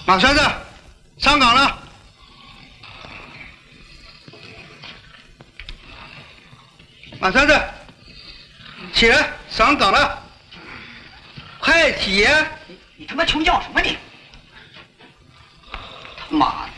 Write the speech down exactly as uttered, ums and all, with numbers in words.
马栓子，上岗了。马栓子，起来，上岗了。快起！ 你你他妈穷叫什么你？他妈的！